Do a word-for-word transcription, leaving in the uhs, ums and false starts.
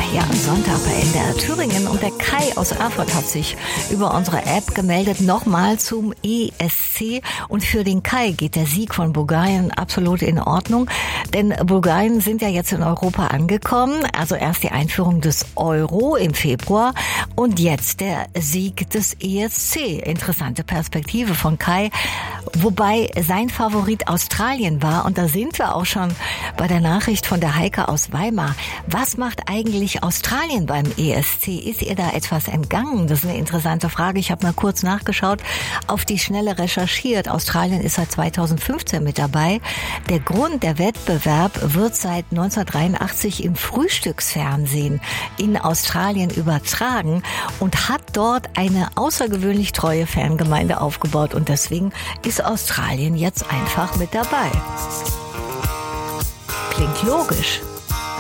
hier am Sonntag bei N D R Thüringen. Und der Kai aus Erfurt hat sich über unsere App gemeldet, nochmal zum E S C. Und für den Kai geht der Sieg von Bulgarien absolut in Ordnung. Denn Bulgarien sind ja jetzt in Europa angekommen. Also erst die Einführung des Euro im Februar und jetzt der Sieg des E S C. Interessante Perspektive von Kai. Wobei sein Favorit Australien war. Und da sind wir auch schon bei der Nachricht von der Heike aus Weimar. Was macht eigentlich Australien beim E S C? Ist ihr da etwas entgangen? Das ist eine interessante Frage. Ich habe mal kurz nachgeschaut, auf die Schnelle recherchiert. Australien ist seit zweitausendfünfzehn mit dabei. Der Grund, der Wettbewerb wird seit neunzehnhundertdreiundachtzig im Frühstücksfernsehen in Australien übertragen und hat dort eine außergewöhnlich treue Fangemeinde aufgebaut. Und deswegen ist Australien jetzt einfach mit dabei. Klingt logisch.